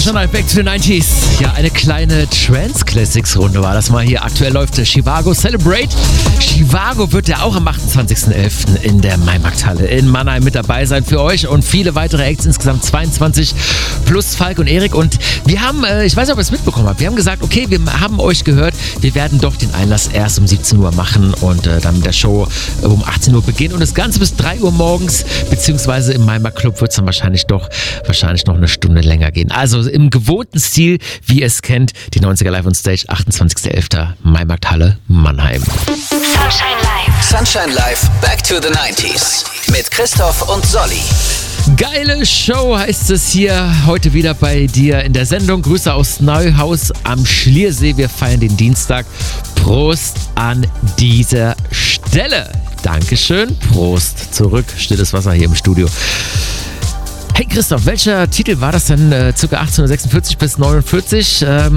Sunshine Live, Back to the 90s. Ja, eine kleine Trance-Classics-Runde war das mal hier. Aktuell läuft Chivago Celebrate. Chivago wird ja auch am 28.11. in der Maimarkthalle in Mannheim mit dabei sein für euch und viele weitere Acts, insgesamt 22 plus Falk und Erik. Und wir haben, ich weiß nicht, ob ihr es mitbekommen habt, wir haben gesagt, okay, wir haben euch gehört, wir werden doch den Einlass erst um 17 Uhr machen und dann mit der Show um 18 Uhr beginnen und das Ganze bis 3 Uhr morgens, beziehungsweise im Maimarkt Club wird es dann wahrscheinlich noch eine Stunde länger gehen. Also im gewohnten Stil, wie ihr es kennt, die 90er Live on Stage, 28.11. Maimarkthalle Mannheim. Sunshine Live. Sunshine Live, Back to the 90s. Mit Christoph und Solly. Geile Show heißt es hier heute wieder bei dir in der Sendung. Grüße aus Neuhaus am Schliersee. Wir feiern den Dienstag. Prost an dieser Stelle. Dankeschön. Prost. Zurück. Stilles Wasser hier im Studio. Hey Christoph, welcher Titel war das denn? Circa 1846 bis 49.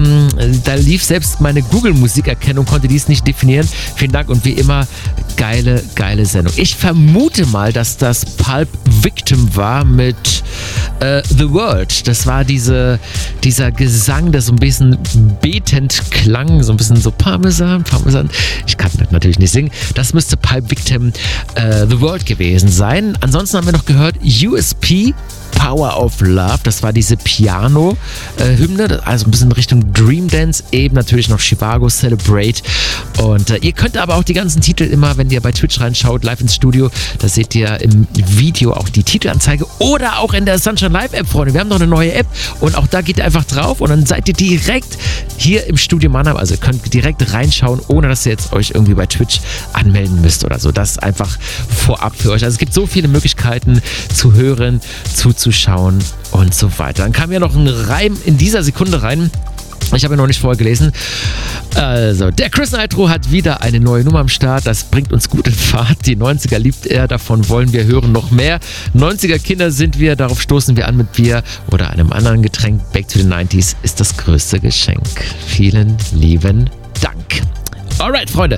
Da lief selbst meine Google-Musikerkennung, konnte dies nicht definieren. Vielen Dank und wie immer, geile Sendung. Ich vermute mal, dass das Pulp Victim war mit The World. Das war dieser Gesang, der so ein bisschen betend klang, so ein bisschen so Parmesan. Ich kann das natürlich nicht singen. Das müsste Pulp Victim The World gewesen sein. Ansonsten haben wir noch gehört USP, Power of Love, das war diese Piano-Hymne, also ein bisschen Richtung Dream Dance, eben natürlich noch Chivago Celebrate und ihr könnt aber auch die ganzen Titel immer, wenn ihr bei Twitch reinschaut, live ins Studio, da seht ihr im Video auch die Titelanzeige oder auch in der Sunshine Live App, Freunde, wir haben noch eine neue App und auch da geht ihr einfach drauf und dann seid ihr direkt hier im Studio Mannheim, also ihr könnt direkt reinschauen, ohne dass ihr jetzt euch irgendwie bei Twitch anmelden müsst oder so, das ist einfach vorab für euch, also es gibt so viele Möglichkeiten zu hören, zuzuschauen und so weiter. Dann kam ja noch ein Reim in dieser Sekunde rein. Ich habe ihn noch nicht vorher gelesen. Also, der Chris Nitro hat wieder eine neue Nummer am Start. Das bringt uns gut in Fahrt. Die 90er liebt er, davon wollen wir hören noch mehr. 90er Kinder sind wir, darauf stoßen wir an mit Bier oder einem anderen Getränk. Back to the 90s ist das größte Geschenk. Vielen lieben Dank. Alright, Freunde.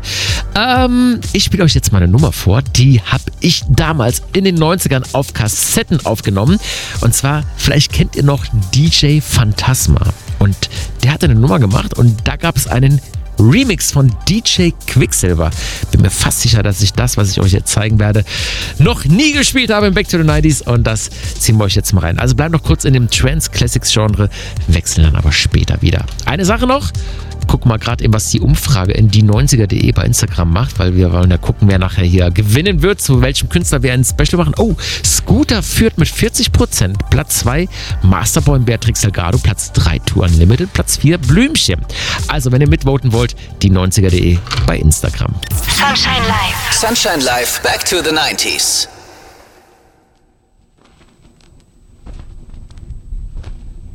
Ich spiele euch jetzt mal eine Nummer vor. Die habe ich damals in den 90ern auf Kassetten aufgenommen. Und zwar, vielleicht kennt ihr noch DJ Phantasma. Und der hatte eine Nummer gemacht und da gab es einen Remix von DJ Quicksilver. Bin mir fast sicher, dass ich das, was ich euch jetzt zeigen werde, noch nie gespielt habe im Back to the 90s und das ziehen wir euch jetzt mal rein. Also bleibt noch kurz in dem Trance-Classics-Genre, wechseln dann aber später wieder. Eine Sache noch, guck mal gerade eben, was die Umfrage in die90er.de bei Instagram macht, weil wir wollen ja gucken, wer nachher hier gewinnen wird, zu welchem Künstler wir ein Special machen. Oh, Scooter führt mit 40%, Platz 2 Masterboy und Beatrix Delgado, Platz 3 Tour Unlimited, Platz 4 Blümchen. Also wenn ihr mitvoten wollt, die 90er.de bei Instagram. Sunshine Live. Sunshine Live, Back to the 90s.